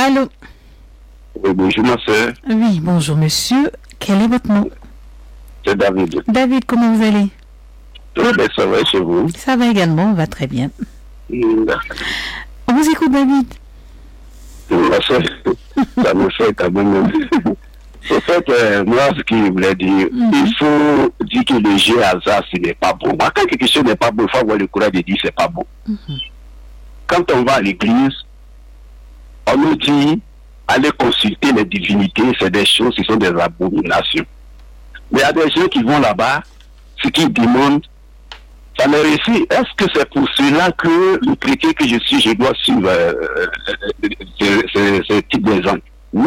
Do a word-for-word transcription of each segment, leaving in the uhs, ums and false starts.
Allô? Oui, bonjour ma soeur. Oui, bonjour monsieur. Quel est votre nom? C'est David. David, comment vous allez? Oui, ben, ça va chez vous? Ça va également, on va très bien. Mmh. On vous écoute, David. Ma soeur, ça me fait quand même... C'est fait que moi, ce qu'il voulait dire, mm-hmm. il faut dire que le jeu hasard, ce n'est pas bon. Moi, quand quelque chose n'est pas bon, il faut avoir le courage de dire que ce n'est pas bon. Mm-hmm. Quand on va à l'église, on nous dit, allez consulter les divinités, c'est des choses qui sont des abominations. Mais il y a des gens qui vont là-bas, ce qu'ils demandent, ça me réussit. Est-ce que c'est pour cela que le chrétien que je suis, je dois suivre euh, euh, ce type d'exemple? Non.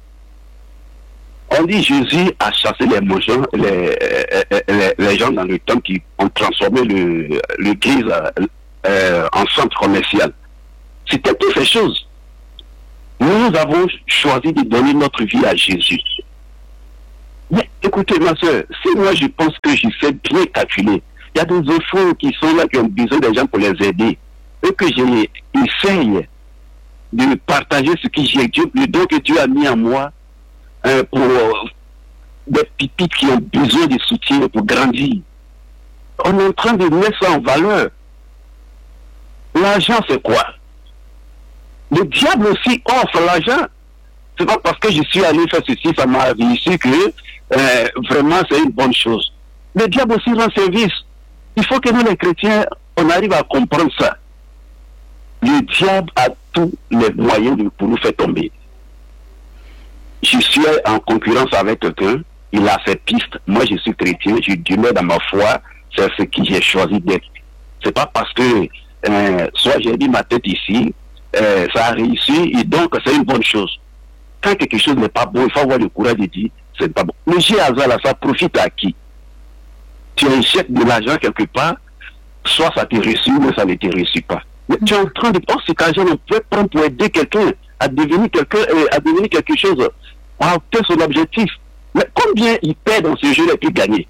On dit Jésus a chassé les gens, les, les, les gens dans le temps qui ont transformé l'église euh, en centre commercial. C'était toutes ces choses. Nous avons choisi de donner notre vie à Jésus. Mais écoutez ma soeur, si moi je pense que je sais bien calculer, il y a des enfants qui sont là, qui ont besoin des gens pour les aider, et que j'essaye de partager ce que j'ai, le don que Dieu a mis en moi, Euh, pour euh, des pépites qui ont besoin de soutien pour grandir. On est en train de mettre ça en valeur. L'argent, c'est quoi? Le diable aussi offre l'argent. C'est pas parce que je suis allé faire ceci, ça m'a réussi que euh, vraiment c'est une bonne chose. Le diable aussi rend service. Il faut que nous les chrétiens, on arrive à comprendre ça. Le diable a tous les moyens de, pour nous faire tomber. Je suis en concurrence avec quelqu'un, il a ses pistes, moi je suis chrétien, je demeure dans ma foi, c'est ce que j'ai choisi d'être. C'est pas parce que euh, soit j'ai dit ma tête ici, euh, ça a réussi, et donc c'est une bonne chose. Quand quelque chose n'est pas bon, il faut avoir le courage de dire c'est pas bon. Le jeu hasard là, ça profite à qui? Tu injectes de l'argent quelque part, soit ça te réussit, ou ça ne te réussit pas. Mais tu es en train de prendre cet argent, on peut prendre pour aider quelqu'un à devenir quelqu'un, euh, à devenir quelque chose, à atteindre son objectif. Mais combien il perd dans ce jeu et puis gagner?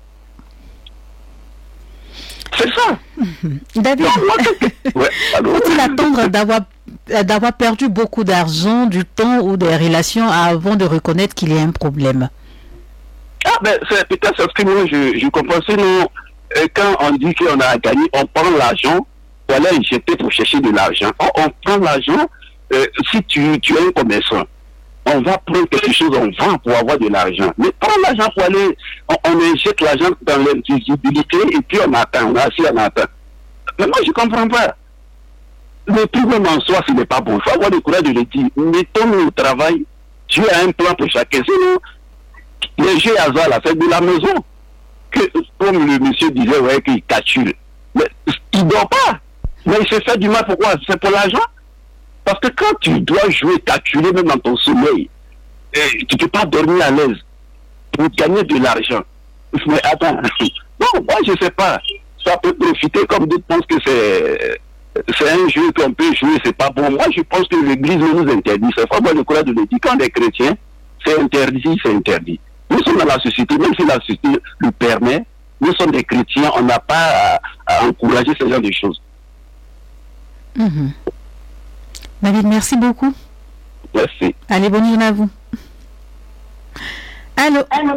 C'est ça. Mmh. David, ouais, faut-il attendre d'avoir d'avoir perdu beaucoup d'argent, du temps ou des relations avant de reconnaître qu'il y a un problème? Ah ben c'est peut-être ce que moi je, je comprends. Sinon, euh, quand on dit qu'on a gagné, on prend l'argent pour aller injecter pour chercher de l'argent. On, on prend l'argent, euh, si tu, tu es un commerçant, on va prendre quelque chose, on vend pour avoir de l'argent. Mais prends l'argent pour aller, on, on injecte l'argent dans l'invisibilité et puis on attend, on assis, on attend. Mais moi je ne comprends pas. Le problème en soi, ce n'est pas bon. Il faut avoir le courage de le dire. Mettons-nous au travail, Dieu a un plan pour chacun. Sinon, les jeux hasard là, c'est de la maison. Que, comme le monsieur disait, ouais, qu'il calcule. Mais il ne dort pas. Mais il se fait du mal, pourquoi? C'est pour l'argent. Parce que quand tu dois jouer, calculer même dans ton sommeil, tu ne peux pas dormir à l'aise pour gagner de l'argent. Mais attends, non, moi je ne sais pas. Ça peut profiter comme d'autres pensent que c'est c'est un jeu qu'on peut jouer, c'est pas bon. Moi je pense que l'église nous interdit. C'est pas moi le courage de le dire. Quand les chrétiens, c'est interdit, c'est interdit. Nous sommes dans la société, même si la société le permet, nous sommes des chrétiens, on n'a pas à, à encourager ce genre de choses. Mmh. David, merci beaucoup. Merci. Allez, bonne journée à vous. Allô? Allô?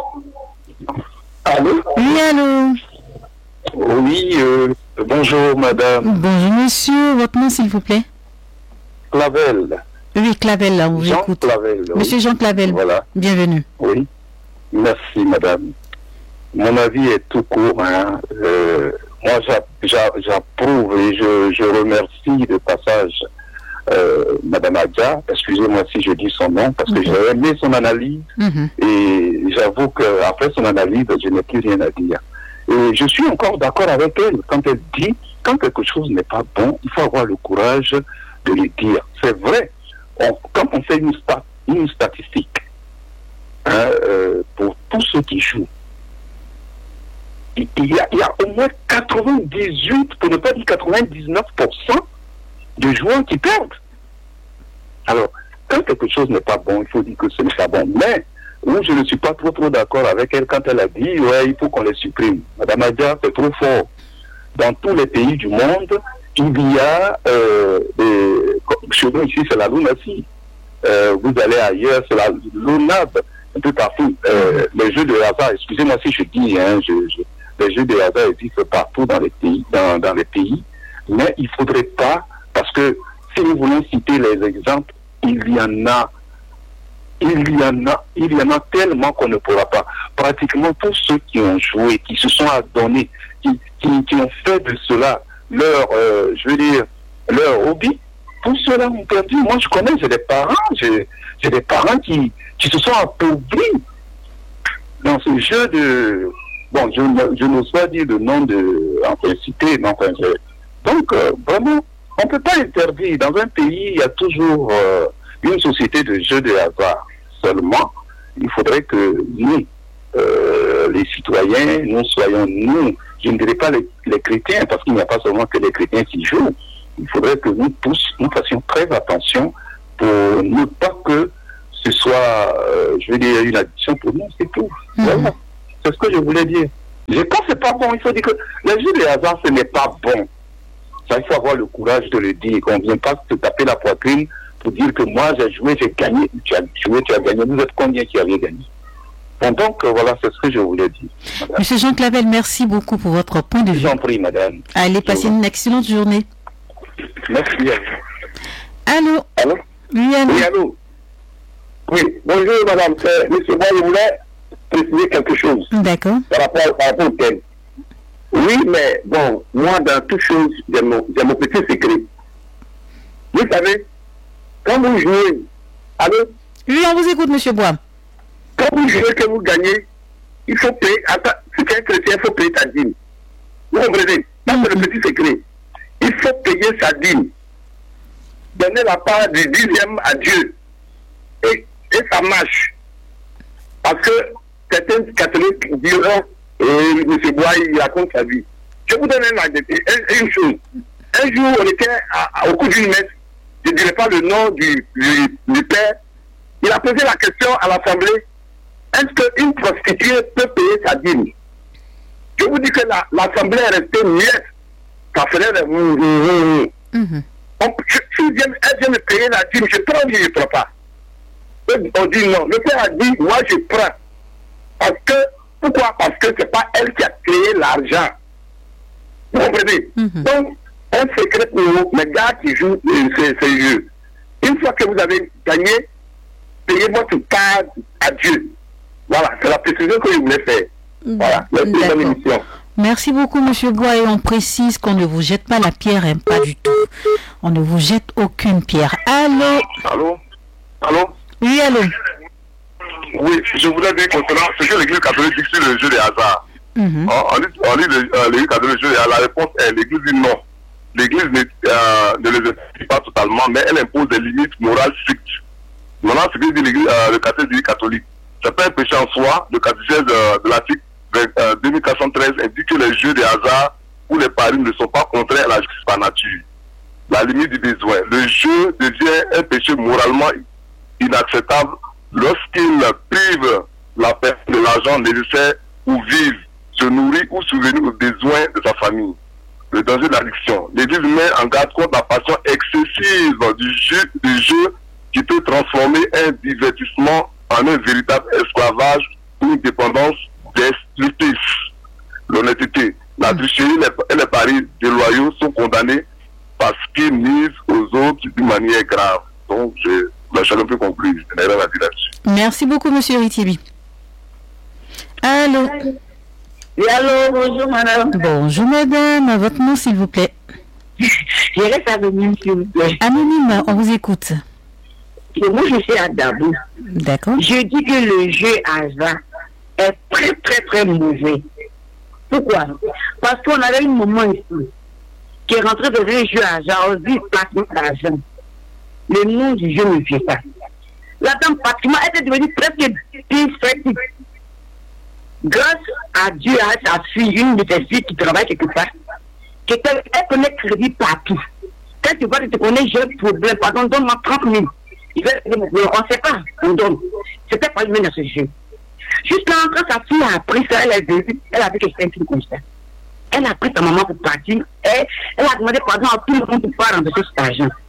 Allô? Oui, allô? Oui, euh, bonjour madame. Bonjour monsieur, votre nom s'il vous plaît? Clavel. Oui, Clavel, là, on vous Jean écoute. Clavel, Monsieur oui. Jean Clavel, voilà. Bienvenue. Oui, merci madame. Mon avis est tout court. Hein. Euh, moi, j'approuve et je, je remercie de passage euh, madame Adja. Excusez-moi si je dis son nom, parce que mm-hmm. j'ai aimé son analyse. Mm-hmm. Et j'avoue qu'après son analyse, je n'ai plus rien à dire. Et je suis encore d'accord avec elle quand elle dit, quand quelque chose n'est pas bon, il faut avoir le courage de le dire. C'est vrai. On, quand on fait une, stat, une statistique hein, euh, pour tous ceux qui jouent, il y, a, il y a au moins quatre-vingt-dix-huit, pour ne pas dire quatre-vingt-dix-neuf pour cent de joueurs qui perdent. Alors, quand quelque chose n'est pas bon, il faut dire que ce n'est pas bon. Mais, où je ne suis pas trop trop d'accord avec elle quand elle a dit, ouais, il faut qu'on les supprime. Madame Adia, c'est trop fort. Dans tous les pays du monde, il y a, euh, des, chez nous ici, c'est la lunatie. euh, vous allez ailleurs, c'est la l'ONAB, un peu partout. Euh, les jeux de hasard, excusez-moi si je dis, hein, je, je, les jeux de hasard existent partout dans les pays, dans, dans les pays, mais il ne faudrait pas, parce que si nous voulons citer les exemples, il y en a, il y en a, il y en a tellement qu'on ne pourra pas. Pratiquement tous ceux qui ont joué, qui se sont adonnés, qui, qui, qui ont fait de cela leur, euh, je veux dire, leur hobby, tous ceux-là ont perdu. Moi, je connais, j'ai des parents, j'ai, j'ai des parents qui, qui se sont appauvris dans ce jeu de... Bon, je, je n'ose pas dire le nom de... Enfin, citer, mais enfin, je... Donc, euh, vraiment, on ne peut pas interdire. Dans un pays, il y a toujours euh, une société de jeux de hasard. Seulement, il faudrait que nous, euh, les citoyens, nous soyons, nous, je ne dirais pas les, les chrétiens, parce qu'il n'y a pas seulement que les chrétiens qui jouent. Il faudrait que nous tous, nous fassions très attention pour ne pas que ce soit, euh, je veux dire, une addiction pour nous, c'est tout. Mmh. Voilà. C'est ce que je voulais dire. Je pense que c'est pas bon. Il faut dire que le jeu de hasard, ce n'est pas bon. Ça, il faut avoir le courage de le dire. Qu'on ne vient pas se taper la poitrine pour dire que moi, j'ai joué, j'ai gagné. Tu as joué, tu as gagné. Vous êtes combien qui avez gagné? Bon, donc, euh, voilà, c'est ce que je voulais dire. Madame. Monsieur Jean Clavel, merci beaucoup pour votre point de vue. Je vous en prie, madame. Allez, passez une excellente journée. Merci. Allô? Allô? Oui, allô? Oui, allô? Oui, bonjour, madame. Euh, monsieur Bois, je voulais préciser quelque chose. D'accord. Par rapport, par rapport au thème. Oui, mais bon, moi, dans toute chose, j'ai mon, j'ai mon petit secret. Vous savez, quand vous jouez, allô? Oui, on vous écoute, monsieur Bois. Quand vous jouez, que vous gagnez, il faut payer, attends, si tu es chrétien, il faut payer ta dîme. Vous comprenez? Ça, c'est le petit secret. Il faut payer sa dîme. Donner la part du dixième à Dieu. Et, et ça marche. Parce que certains catholiques diront, et M. Bois, il raconte sa vie. Je vous donne un, une chose. Un jour, on était à, à, au cours d'une messe, je ne dirais pas le nom du, du, du père, il a posé la question à l'Assemblée, est-ce qu'une prostituée peut payer sa dîme? Je vous dis que l'Assemblée la, est restée muette. Ça ferait le... Mmh, mmh. Donc, si elle vient me payer la dîme, je prends ou je ne prends pas? On dit non. Le père a dit, moi je prends. Parce que, pourquoi? Parce que ce n'est pas elle qui a créé l'argent. Vous comprenez? Mmh. Donc, un secret pour vous, les gars qui jouent ces, ces jeux. Une fois que vous avez gagné, payez votre part à Dieu. Voilà, c'est la précision que je voulais faire. Voilà, merci de l'émission. Merci beaucoup, monsieur Bois, et on précise qu'on ne vous jette pas la pierre, hein, pas du tout. On ne vous jette aucune pierre. Allô? Allô? Allô? Oui, allô? Oui, je voulais dire concernant ce que l'Église catholique dit sur le jeu des hasards. Mm-hmm. On, on lit, on lit l'Église catholique, la réponse est l'Église dit non. L'Église ne, euh, ne les interdit pas totalement, mais elle impose des limites morales strictes. Maintenant, ce que dit l'Église, euh, le catéchisme catholique, c'est pas un péché en soi. Le catéchisme de, de l'article euh, deux mille quatre cent treize indique que les jeux des hasards ou les paris ne sont pas contraires à la justice par nature. La limite du besoin. Le jeu devient un péché moralement inacceptable lorsqu'il prive la personne de l'argent nécessaire pour vivre, se nourrir ou subvenir aux besoins de sa famille. Le danger de l'addiction. L'Église met en garde contre la passion excessive du jeu, du jeu qui peut transformer un divertissement en un véritable esclavage ou une dépendance destructrice. L'honnêteté, la tricherie et les paris déloyaux sont condamnés parce qu'ils nuisent aux autres d'une manière grave. Donc, je n'ai pas conclu. Je n'ai rien à dire là-dessus. Merci beaucoup, monsieur Ritibi. Allô? Oui, allô, bonjour, madame. Bonjour, madame. Votre nom, s'il vous plaît? Je reste anonyme, s'il vous plaît. Anonyme, on vous écoute. Et moi, je suis à Dabou. D'accord. Je dis que le jeu hasard est très, très, très mauvais. Pourquoi? Parce qu'on avait un moment ici qui est rentré dans un jeu hasard, on dit placement d'argent. Le nom du jeu ne vient pas. La dame pratiquement était devenue presque dyslexique. Grâce à Dieu, à sa fille, une de ses filles qui travaille quelque part, qui elle connaît crédit partout. Quand tu vois que tu connais, j'ai un problème, pardon, donne-moi trente mille. Il va, on ne sait pas, on donne. C'était pas lui dans ce jeu. Jusqu'à quand sa fille a appris ça, elle a vu, elle a vu que c'était un film comme ça. Elle a pris sa maman pour partir, et elle a demandé pardon à tout le monde pour pas rembourser cet argent.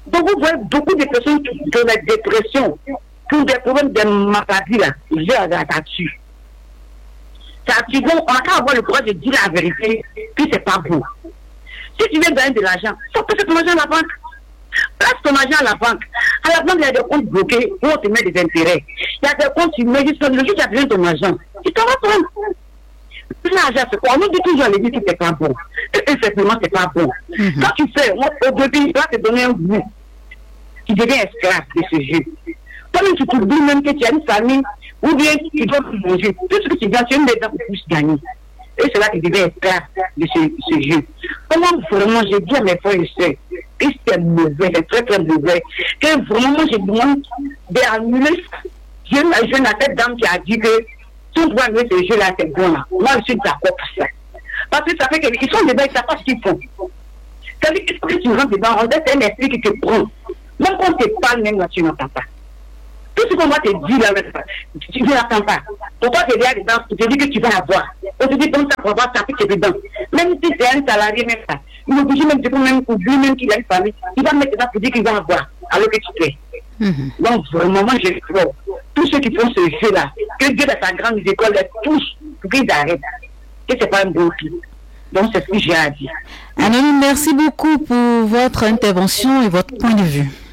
Donc, vous voyez beaucoup de personnes qui ont la dépression, qui ont des problèmes de maladie, là, j'ai là-dessus. Ça, tu vois, on a qu'à avoir le courage de dire la vérité, que c'est pas bon. Si tu veux gagner de l'argent, ça peut ton argent à la banque. Place ton argent à la banque. À la banque, il y a des comptes bloqués où on te met des intérêts. Il y a des comptes, tu mets juste le jour où tu as besoin de ton argent. Tu t'en vas prendre. L'argent, c'est quoi? On nous dit toujours à l'église que c'est pas bon. Et effectivement, c'est pas bon. Mm-hmm. Quand tu fais, moi, au début, il va te donner un goût. Tu deviens esclave de ce jeu. Toi-même, tu t'oublies même que tu as une famille, ou bien tu dois manger. Tout ce que tu gagnes, tu aimes les dents pour plus gagner. Et c'est là que tu deviens esclave de ce, ce jeu. Comment vraiment, j'ai dit à mes frères et sœurs, que c'est mauvais, c'est très très mauvais, que vraiment, moi, j'ai besoin d'annuler ça. J'ai une jeune à cette dame qui a dit que si on doit annuler ce jeu-là, c'est bon là. Moi, je suis d'accord pour ça. Parce que ça fait qu'ils sont dedans, ils ne savent pas ce qu'ils font. Ça veut dire que tu rentres dedans, on laisse un esprit qui te prend. Même quand on te parle, même là, tu n'entends pas. Tout ce qu'on va te dire là, tu ne l'entends pas. Pourquoi tu es là dedans, tu te dis que tu vas avoir. On te dit comme ça pour avoir ça, puis tu es dedans. Même si c'est un salarié, même ça. Il est obligé même de même pour lui, même qu'il a une famille, il va mettre ça pour dire qu'il va avoir, alors que tu fais. Mm-hmm. Donc, vraiment, moi, je crois. Tous ceux qui font ce jeu-là, que Dieu dans sa grande école les touche pour qu'ils arrêtent. Que ce n'est pas un bon clip. Donc, c'est ce que j'ai à dire. Anonyme, merci beaucoup pour votre intervention et votre point de vue.